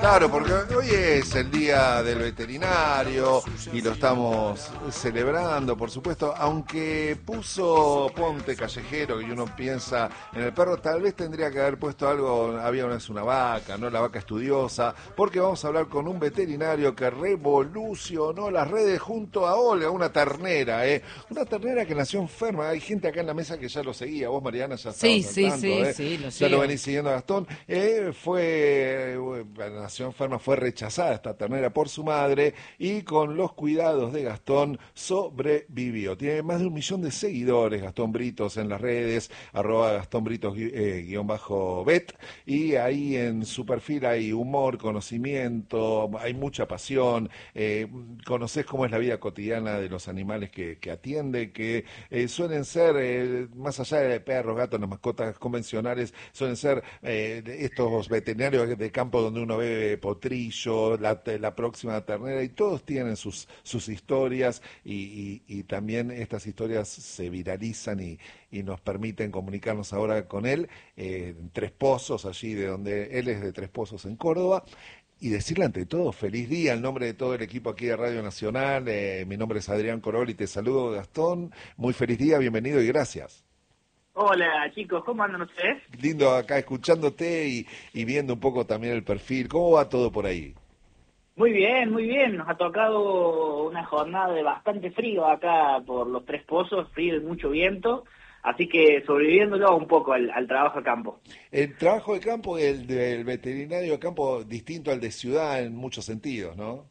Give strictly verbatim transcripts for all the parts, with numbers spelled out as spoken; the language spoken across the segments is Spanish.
Claro, porque hoy es el día del veterinario y lo estamos celebrando, por supuesto, aunque puso Ponte Callejero y uno piensa en el perro, tal vez tendría que haber puesto algo, había una vez una vaca, ¿no? La vaca estudiosa, porque vamos a hablar con un veterinario que revolucionó las redes junto a Olga, una ternera, ¿eh? Una ternera que nació enferma, hay gente acá en la mesa que ya lo seguía, vos Mariana ya Sí, estabas al sí, tanto, sí, ¿eh? sí, lo Ya lo sigo. venís siguiendo a Gastón, eh, fue, eh, nació enferma, fue rechazada esta ternera por su madre y con los cuidados de Gastón sobrevivió. Tiene más de un millón de seguidores, Gastón Britos en las redes, arroba Gastón Britos eh, guión bajo bet, y ahí en su perfil hay humor, conocimiento, hay mucha pasión, eh, conoces cómo es la vida cotidiana de los animales que, que atiende, que eh, suelen ser, eh, más allá de perros, gatos, las mascotas convencionales, suelen ser eh, estos veterinarios de campo donde uno ve potrillo, la, la próxima ternera, y todos tienen sus, sus historias y, y, y también estas historias se viralizan y, y nos permiten comunicarnos ahora con él, eh, en Tres Pozos, allí de donde él es, de Tres Pozos en Córdoba. Y decirle ante todo, feliz día, en nombre de todo el equipo aquí de Radio Nacional. Eh, mi nombre es Adrián Corol y te saludo, Gastón. Muy feliz día, bienvenido y gracias. Hola chicos, ¿cómo andan ustedes? Lindo acá escuchándote y, y viendo un poco también el perfil. ¿Cómo va todo por ahí? Muy bien, muy bien. Nos ha tocado una jornada de bastante frío acá por los Tres Pozos, frío y mucho viento, así que sobreviviéndolo un poco al, al trabajo de campo. El trabajo de campo, el del veterinario de campo, distinto al de ciudad en muchos sentidos, ¿no?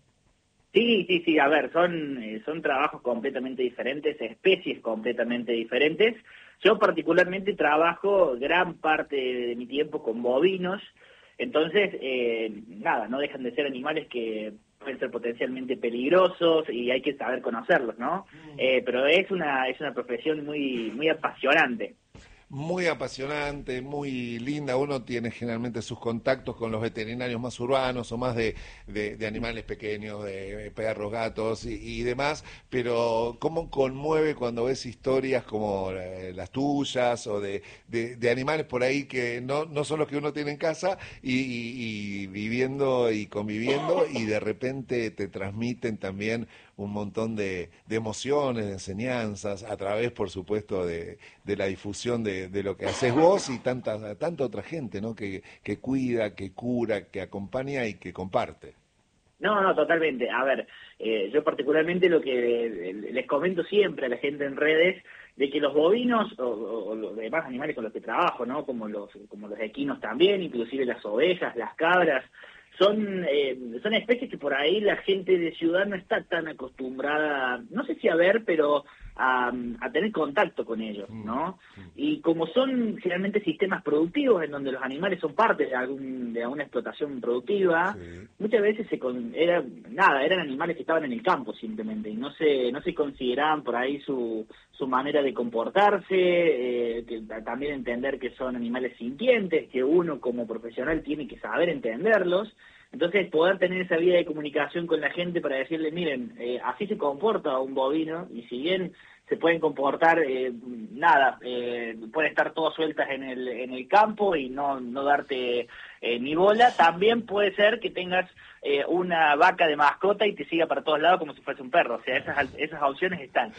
Sí, sí, sí, a ver, son, eh, son trabajos completamente diferentes, especies completamente diferentes. Yo particularmente trabajo gran parte de mi tiempo con bovinos, entonces, eh, nada, no dejan de ser animales que pueden ser potencialmente peligrosos y hay que saber conocerlos, ¿no? Eh, pero es una, es una profesión muy, muy apasionante. Muy apasionante, muy linda. Uno tiene generalmente sus contactos con los veterinarios más urbanos o más de, de, de animales pequeños, de perros, gatos y, y demás, pero cómo conmueve cuando ves historias como eh, las tuyas o de, de, de animales por ahí que no, no son los que uno tiene en casa y, y, y viviendo y conviviendo y de repente te transmiten también un montón de, de emociones, de enseñanzas, a través, por supuesto, de, de la difusión de, de lo que haces vos y tanta, tanta otra gente, ¿no? Que, que cuida, que cura, que acompaña y que comparte. No, no, totalmente. A ver, eh, yo particularmente lo que les comento siempre a la gente en redes, de que los bovinos o, o, o los demás animales con los que trabajo, ¿no? Como los, como los equinos también, inclusive las ovejas, las cabras, son eh, son especies que por ahí la gente de ciudad no está tan acostumbrada, no sé si a ver, pero a, a tener contacto con ellos, ¿no? Y como son generalmente sistemas productivos en donde los animales son parte de algún de alguna explotación productiva, Sí. muchas veces se con, era nada, eran animales que estaban en el campo simplemente y no se no se consideraban por ahí su su manera de comportarse, eh, que también entender que son animales sintientes, que uno como profesional tiene que saber entenderlos. Entonces, poder tener esa vía de comunicación con la gente para decirle, miren, eh, así se comporta un bovino, y si bien se pueden comportar, eh, nada, eh, pueden estar todas sueltas en el en el campo y no, no darte eh, ni bola, también puede ser que tengas eh, una vaca de mascota y te siga para todos lados como si fuese un perro. O sea, esas, esas opciones están.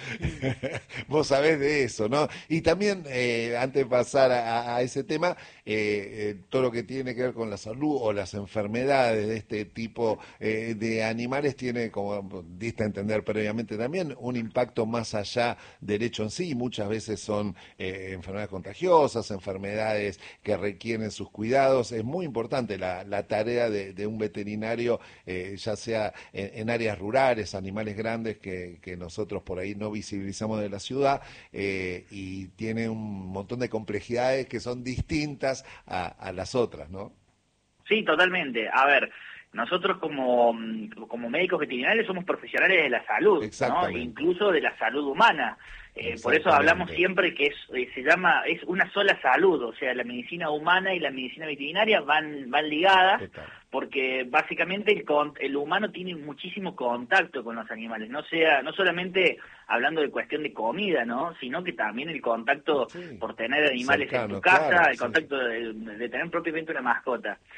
Vos sabés de eso, ¿no? Y también, eh, antes de pasar a, a ese tema, eh, eh, todo lo que tiene que ver con la salud o las enfermedades de este tipo eh, de animales tiene, como diste a entender previamente también, un impacto más allá del hecho en sí. Muchas veces son eh, enfermedades contagiosas, enfermedades que requieren sus cuidados. Es muy importante la, la tarea de, de un veterinario, eh, ya sea en, en áreas rurales, animales grandes que, que nosotros por ahí no visibilizamos de la ciudad, eh, y tiene un montón de complejidades que son distintas a, a las otras, ¿no? Sí, totalmente. A ver, nosotros como, como médicos veterinarios somos profesionales de la salud, ¿no? Exactamente. Incluso de la salud humana. Eh, por eso hablamos Exactamente. siempre que es, eh, se llama, es una sola salud, o sea, la medicina humana y la medicina veterinaria van, van ligadas, Total. porque básicamente el, con- el humano tiene muchísimo contacto con los animales, no sea, no solamente hablando de cuestión de comida, ¿no? Sino que también el contacto Sí. por tener animales en tu Cercano, casa, claro, el sí, sí. contacto de, de tener propiamente una mascota.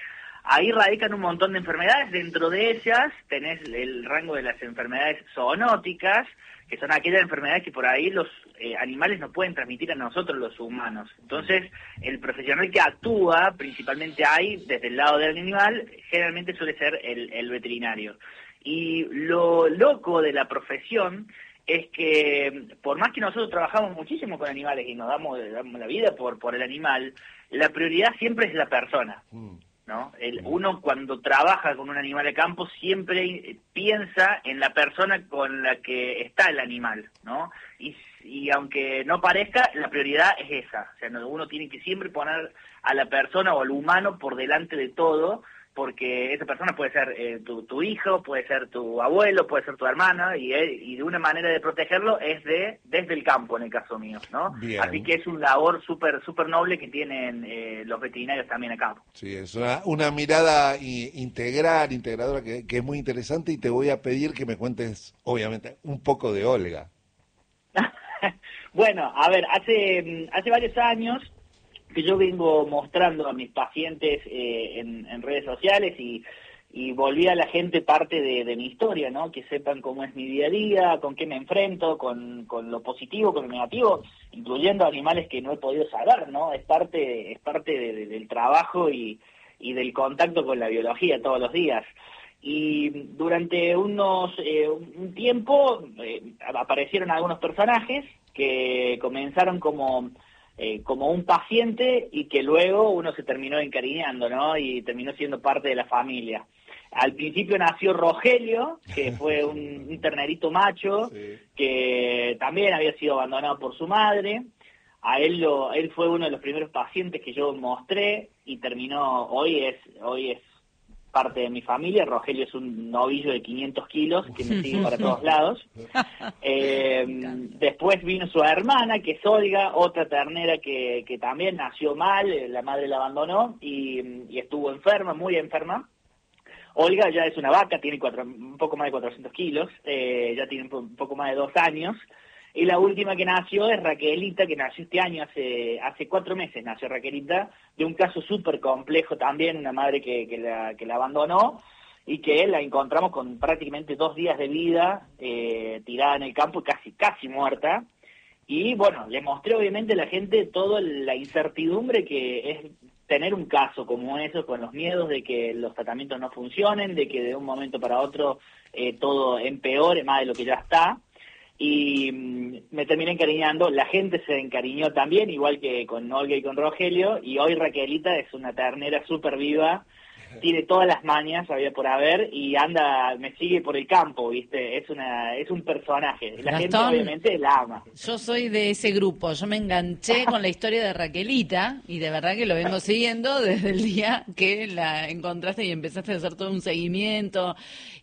ahí radican un montón de enfermedades. Dentro de ellas tenés el rango de las enfermedades zoonóticas, que son aquellas enfermedades que por ahí los eh, animales no pueden transmitir a nosotros los humanos. Entonces, el profesional que actúa principalmente ahí, desde el lado del animal, generalmente suele ser el, el veterinario. Y lo loco de la profesión es que, por más que nosotros trabajamos muchísimo con animales y nos damos, damos la vida por, por el animal, la prioridad siempre es la persona. ¿No? El, uno cuando trabaja con un animal de campo siempre piensa en la persona con la que está el animal, ¿no? Y, y aunque no parezca, la prioridad es esa. O sea, no, uno tiene que siempre poner a la persona o al humano por delante de todo, porque esa persona puede ser eh, tu, tu hijo, puede ser tu abuelo, puede ser tu hermana, y, y de una manera de protegerlo es de desde el campo, en el caso mío, ¿no? Bien. Así que es un labor súper súper noble que tienen eh, los veterinarios también acá. Sí, es una, una mirada i- integral, integradora, que, que es muy interesante, y te voy a pedir que me cuentes, obviamente, un poco de Olga. Bueno, a ver, hace, hace varios años que yo vengo mostrando a mis pacientes eh, en, en redes sociales y, y volví a la gente parte de, de mi historia, ¿no? Que sepan cómo es mi día a día, con qué me enfrento, con, con lo positivo, con lo negativo, incluyendo animales que no he podido salvar, ¿no? Es parte, es parte de, de, del trabajo y, y del contacto con la biología todos los días. Y durante unos eh, un tiempo eh, aparecieron algunos personajes que comenzaron como... Eh, como un paciente y que luego uno se terminó encariñando, ¿no? Y terminó siendo parte de la familia. Al principio nació Rogelio, que fue un, un ternerito macho, sí, que también había sido abandonado por su madre. A él lo, él fue uno de los primeros pacientes que yo mostré y terminó, hoy es, hoy es parte de mi familia. Rogelio es un novillo de quinientos kilos que me sigue para todos lados. Eh, después vino su hermana, que es Olga, otra ternera que, que también nació mal, la madre la abandonó y, y estuvo enferma, muy enferma. Olga ya es una vaca, tiene cuatro, un poco más de cuatrocientos kilos, eh, ya tiene un poco más de dos años. Y la última que nació es Raquelita, que nació este año, hace hace cuatro meses nació Raquelita, de un caso súper complejo también, una madre que, que, la, que la abandonó y que la encontramos con prácticamente dos días de vida, eh, tirada en el campo y casi, casi muerta. Y bueno, le mostré obviamente a la gente toda la incertidumbre que es tener un caso como eso, con los miedos de que los tratamientos no funcionen, de que de un momento para otro eh, todo empeore más de lo que ya está. Y me terminé encariñando, la gente se encariñó también, igual que con Olga y con Rogelio, y hoy Raquelita es una ternera súper viva, tiene todas las mañas, había por haber, y anda, me sigue por el campo, ¿viste? Es una es un personaje, la Gastón, gente obviamente la ama. Yo soy de ese grupo, yo me enganché con la historia de Raquelita, y de verdad que lo vengo siguiendo desde el día que la encontraste y empezaste a hacer todo un seguimiento,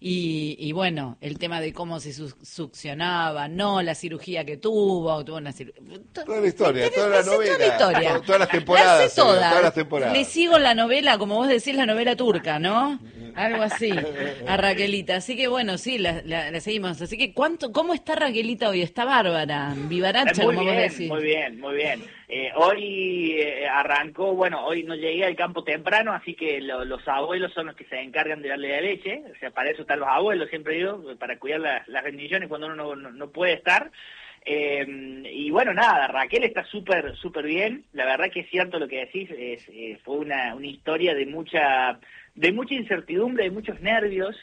y, y bueno, el tema de cómo se su succionaba, no, la cirugía que tuvo, tuvo una cirugía... Toda la historia, toda la novela, toda la historia. todas las temporadas, La sé toda. todas las temporadas. Le sigo la novela, como vos decís, la novela turca, ¿no? Algo así, a Raquelita. Así que bueno, sí, la, la, la seguimos. Así que, ¿cuánto, ¿cómo está Raquelita hoy? Está bárbara, vivaracha, Muy como bien, vos decís. muy bien, muy bien. Eh, hoy eh, arrancó, bueno, hoy no llegué al campo temprano, así que lo, los abuelos son los que se encargan de darle la leche. O sea, para eso están los abuelos, siempre digo, para cuidar la, las bendiciones cuando uno no, no, no puede estar. Eh, y bueno, nada, Raquel está súper, súper bien. La verdad que es cierto lo que decís, es, eh, fue una, una historia de mucha, de mucha incertidumbre, de muchos nervios,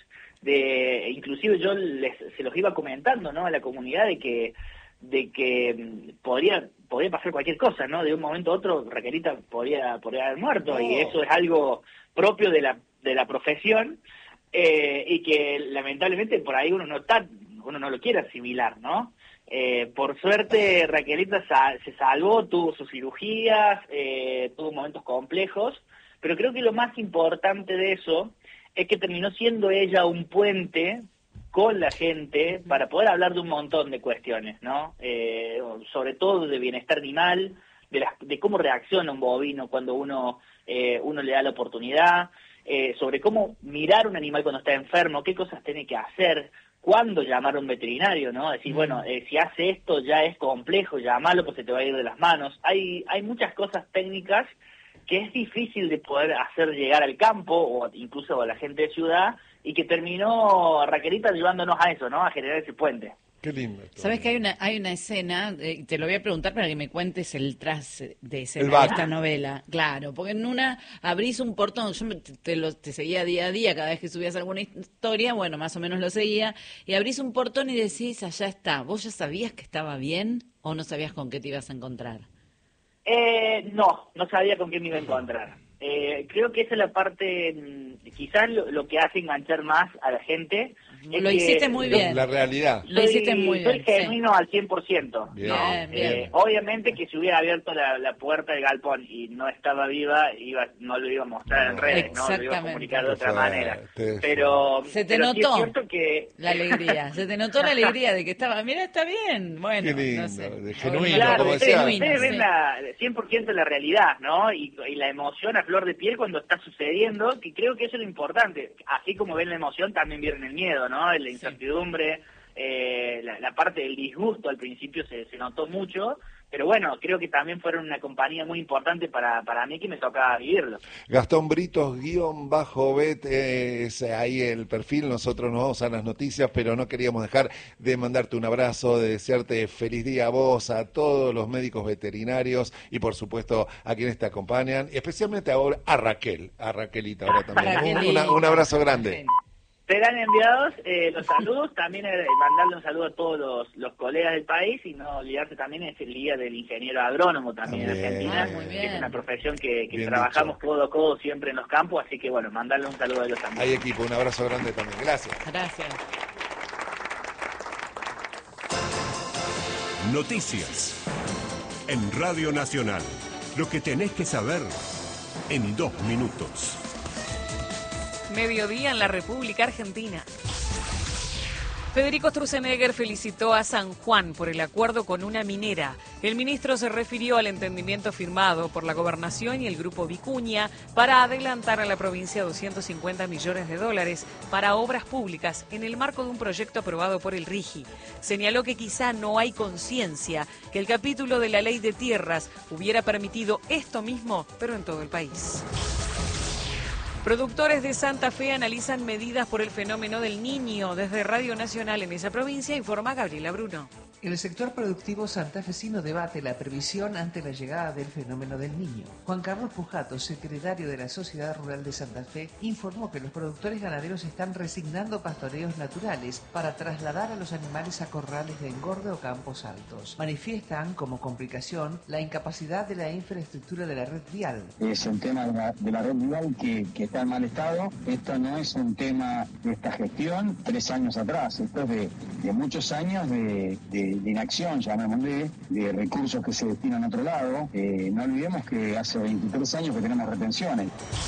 de, inclusive yo les, se los iba comentando, ¿no? A la comunidad de que, de que podría, podría pasar cualquier cosa, ¿no? De un momento a otro Raquelita podría, podría haber muerto, oh. Y eso es algo propio de la, de la profesión, eh, y que lamentablemente por ahí uno no está, uno no lo quiere asimilar, ¿no? Eh, por suerte Raquelita sa se salvó, tuvo sus cirugías, eh, tuvo momentos complejos, pero creo que lo más importante de eso es que terminó siendo ella un puente con la gente para poder hablar de un montón de cuestiones, ¿no? Eh, sobre todo de bienestar animal, de, las, de cómo reacciona un bovino cuando uno, eh, uno le da la oportunidad, eh, sobre cómo mirar un animal cuando está enfermo, qué cosas tiene que hacer, cuándo llamar a un veterinario, ¿no? Decir, bueno, eh, si hace esto ya es complejo, llamalo porque se te va a ir de las manos. Hay, hay muchas cosas técnicas que es difícil de poder hacer llegar al campo o incluso a la gente de ciudad, y que terminó Raquelita llevándonos a eso, ¿no? A generar ese puente. Qué lindo. Sabes que hay una hay una escena, eh, te lo voy a preguntar para que me cuentes el tras de escena El de back. esta novela. Claro, porque en una abrís un portón, yo me- te, te lo, te seguía día a día, cada vez que subías alguna historia, bueno, más o menos lo seguía, y abrís un portón y decís, allá está. ¿Vos ya sabías que estaba bien o no sabías con qué te ibas a encontrar? Eh, no, no sabía con qué me iba a encontrar. Eh, creo que esa es la parte, mm, quizás lo, lo que hace enganchar más a la gente. Es Lo que hiciste muy yo bien. La realidad. Lo hiciste muy soy bien, sí. genuino al cien por ciento. Bien, ¿no? bien, bien. Eh, obviamente que si hubiera abierto la, la puerta del galpón y no estaba viva, iba no lo iba a mostrar en No. redes, no lo iba a Exactamente. comunicar de Qué otra fuerte, manera. qué Pero, Se te pero sí notó. es cierto que... La alegría, se te notó la alegría de que estaba, mira, está bien, bueno, Qué lindo, no sé. de genuino, Claro, como ustedes, decía. ustedes ven sí. la, cien por ciento la realidad, ¿no? Y, y la emoción a flor de piel cuando está sucediendo, que creo que eso es lo importante. Así como ven la emoción, también viene el miedo, ¿no? La incertidumbre, eh, la, la parte del disgusto al principio se, se notó mucho, pero bueno, creo que también fueron una compañía muy importante para, para mí que me tocaba vivirlo. Gastón Britos, guión bajo bet, eh, es ahí el perfil. Nosotros nos vamos a las noticias, pero no queríamos dejar de mandarte un abrazo, de desearte feliz día a vos, a todos los médicos veterinarios y por supuesto a quienes te acompañan, y especialmente ahora a Raquel, a Raquelita ahora también. Un, Raquelita. Ah, una- un abrazo grande. Serán enviados eh, los saludos, también eh, mandarle un saludo a todos los, los colegas del país y no olvidarse también es el día del ingeniero agrónomo también, También. en Argentina, Ah, muy que es bien. una profesión que, que Bien trabajamos dicho. codo a codo siempre en los campos, así que bueno, mandarle un saludo a ellos también. Hay equipo, un abrazo grande también. Gracias. Gracias. Noticias. En Radio Nacional. Lo que tenés que saber en dos minutos. Mediodía en la República Argentina. Federico Sturzenegger felicitó a San Juan por el acuerdo con una minera. El ministro se refirió al entendimiento firmado por la Gobernación y el Grupo Vicuña para adelantar a la provincia doscientos cincuenta millones de dólares para obras públicas en el marco de un proyecto aprobado por el RIGI. Señaló que quizá no hay conciencia que el capítulo de la Ley de Tierras hubiera permitido esto mismo, pero en todo el país. Productores de Santa Fe analizan medidas por el fenómeno del Niño. Desde Radio Nacional en esa provincia informa Gabriela Bruno. El sector productivo santafesino debate la previsión ante la llegada del fenómeno del Niño. Juan Carlos Pujato, secretario de la Sociedad Rural de Santa Fe, informó que los productores ganaderos están resignando pastoreos naturales para trasladar a los animales a corrales de engorde o campos altos. Manifiestan como complicación la incapacidad de la infraestructura de la red vial. Es el tema de la, de la red vial que, que está en mal estado. Esto no es un tema de esta gestión tres años atrás, esto es de, de muchos años de, de, de inacción, llamémosle, de recursos que se destinan a otro lado. Eh, no olvidemos que hace veintitrés años que tenemos retenciones.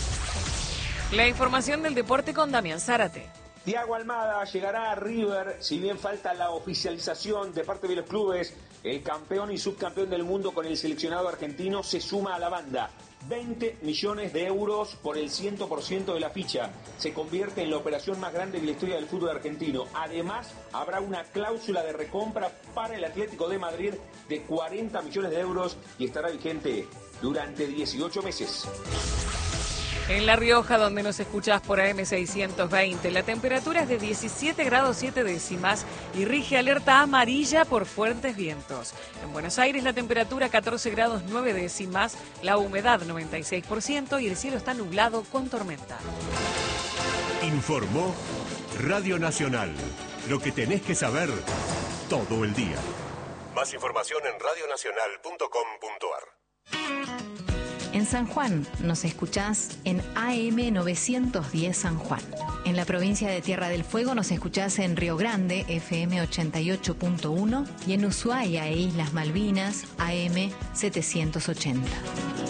La información del deporte con Damián Zárate. Thiago Almada llegará a River, si bien falta la oficialización de parte de los clubes, el campeón y subcampeón del mundo con el seleccionado argentino se suma a la banda. veinte millones de euros por el cien por ciento de la ficha. Se convierte en la operación más grande de la historia del fútbol argentino. Además, habrá una cláusula de recompra para el Atlético de Madrid de cuarenta millones de euros y estará vigente durante dieciocho meses. En La Rioja, donde nos escuchás por A M seiscientos veinte, la temperatura es de diecisiete grados siete décimas y rige alerta amarilla por fuertes vientos. En Buenos Aires la temperatura catorce grados nueve décimas, la humedad noventa y seis por ciento y el cielo está nublado con tormenta. Informó Radio Nacional. Lo que tenés que saber todo el día. Más información en radio nacional punto com punto a r. En San Juan nos escuchás en A M novecientos diez San Juan. En la provincia de Tierra del Fuego nos escuchás en Río Grande, F M ochenta y ocho punto uno, y en Ushuaia e Islas Malvinas, A M setecientos ochenta.